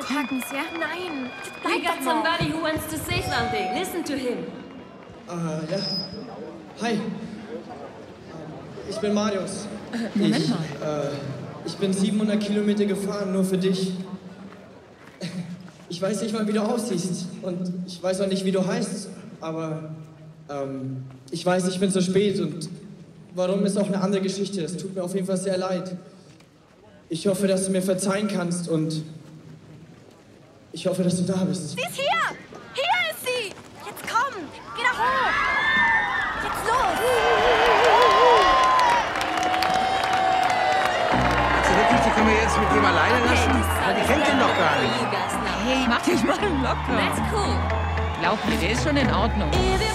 komm. Agnes, ja? Nein, jetzt We bleib got doch mal. somebody who wants to say something. Listen to him. Ja. Hi. Ich bin Marius. Moment mal. Ich bin 700 Kilometer gefahren, nur für dich. Ich weiß nicht mal, wie du aussiehst. Und ich weiß auch nicht, wie du heißt. Aber ich weiß, ich bin zu spät. Und warum ist auch eine andere Geschichte. Es tut mir auf jeden Fall sehr leid. Ich hoffe, dass du mir verzeihen kannst. Und ich hoffe, dass du da bist. Sie ist hier! Hier ist sie! Jetzt komm! Geh da hoch! Jetzt los! Die können wir jetzt mit dem alleine lassen? Okay, Die kennt den doch gar nicht. You guys now. Hey, mach dich mal locker. That's cool. Glaub mir, der ist schon in Ordnung. If